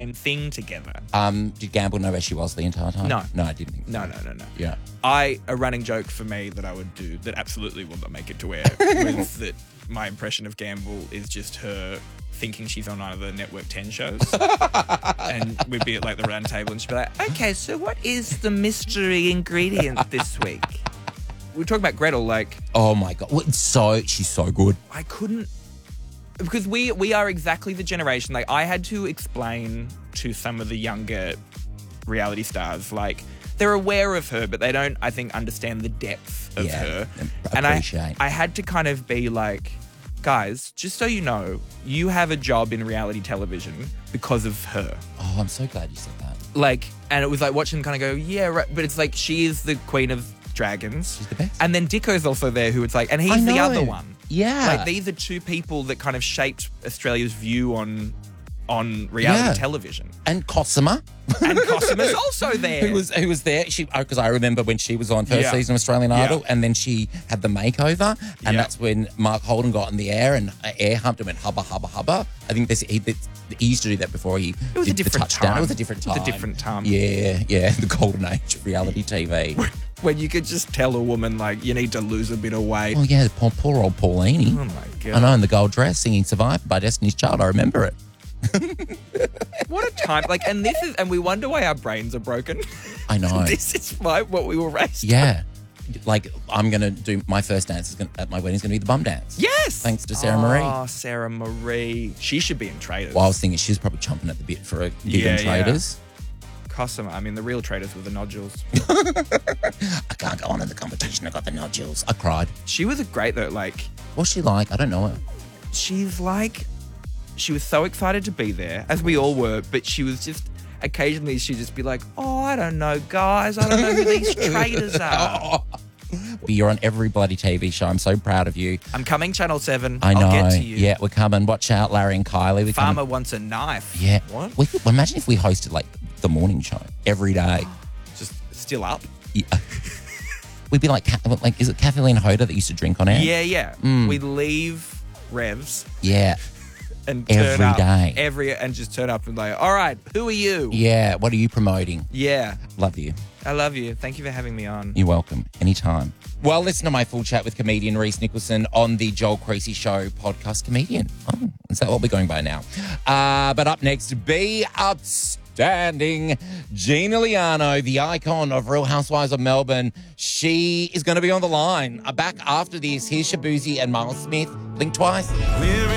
same thing together. Did Gamble know where she was the entire time? No. No, I didn't think so. No. Yeah. A running joke for me that I would do that absolutely will not make it to air was that my impression of Gamble is just her thinking she's on one of the Network 10 shows. And we'd be at like the round table and she'd be like, okay, so what is the mystery ingredient this week? We were talking about Gretel, like... Oh, my God. Well, she's so good. I couldn't... Because we are exactly the generation, like I had to explain to some of the younger reality stars, like they're aware of her, but they don't, I think, understand the depth of her. And I had to kind of be like, guys, just so you know, you have a job in reality television because of her. Oh, I'm so glad you said that. Like, and it was like watching them kind of go, yeah, right. But it's like, she is the queen of dragons. She's the best. And then Dicko's also there who it's like, and he's the other one. Yeah. Like, these are two people that kind of shaped Australia's view on reality television. And Cosima. And Cosima's also there. Who was there? Because I remember when she was on first season of Australian Idol, and then she had the makeover, and that's when Mark Holden got in the air and air humped him and hubba, hubba, hubba. I think he used to do that before he did the touchdown. It was a different time. It was a different time. Yeah, the golden age of reality TV. When you could just tell a woman, like, you need to lose a bit of weight. Oh, yeah, poor old Paulini. Oh, my God. I know, in the gold dress, singing Survivor by Destiny's Child. I remember it. What a time. Like, and we wonder why our brains are broken. I know. This is what we were raised on. Yeah. Like, I'm going to do my first dance at my wedding is going to be the bum dance. Yes. Thanks to Sarah Marie. Oh, Sarah Marie. She should be in Traders. Well, I was thinking she's probably chomping at the bit for a gig in Traders. Cosima. I mean, the real Traders with the nodules. I can't go on in the competition. I got the nodules. I cried. She was great, though. Like, what's she like? I don't know her. She's like... She was so excited to be there, as we all were, but she was just... Occasionally, she'd just be like, oh, I don't know, guys. I don't know who these traders are. You're on every bloody TV show. I'm so proud of you. I'm coming, Channel 7. I know. I'll get to you. Yeah, we're coming. Watch out, Larry and Kylie. Farmer wants a knife. Yeah. What? Imagine if we hosted, like, the morning show every day. Just still up? Yeah. We'd be like, is it Kathleen Hoda that used to drink on air? Yeah. We leave Revs. Yeah. And turn up every day. And just turn up and like, all right, who are you? Yeah, what are you promoting? Yeah. Love you. I love you. Thank you for having me on. You're welcome. Anytime. Well, listen to my full chat with comedian Reese Nicholson on the Joel Creasy Show podcast Comedian. Oh, is that what we're going by now? But up next, be outstanding. Gina Liano, the icon of Real Housewives of Melbourne. She is going to be on the line. Back after this, here's Shabuzi and Miles Smith. Blink twice.